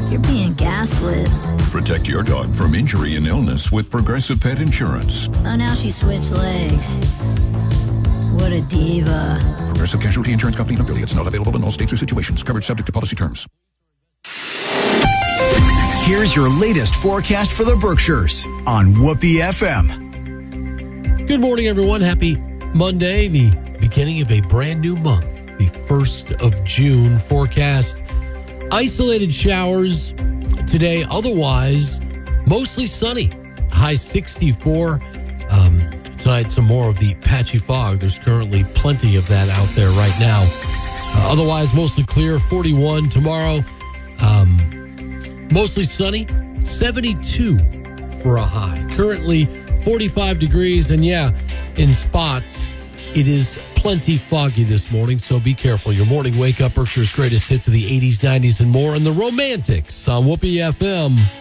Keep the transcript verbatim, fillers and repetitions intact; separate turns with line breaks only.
You're being gaslit.
Protect your dog from injury and illness with Progressive Pet Insurance.
Oh, now she switched legs. What a diva.
Progressive Casualty Insurance Company and affiliates. Not available in all states or situations. Coverage subject to policy terms.
Here's your latest forecast for the Berkshires on Whoopee F M.
Good morning, everyone. Happy Monday, the beginning of a brand new month, the first of June. Forecast isolated showers today, otherwise mostly sunny. High sixty-four. Um, tonight, some more of the patchy fog. There's currently plenty of that out there right now. Uh, otherwise, mostly clear. forty-one tomorrow. Um, mostly sunny. seventy-two for a high. Currently forty-five degrees. And yeah, in spots, it is plenty foggy this morning, so be careful. Your morning wake up, Berkshire's greatest hits of the eighties, nineties, and more, and the Romantics on Whoopee F M.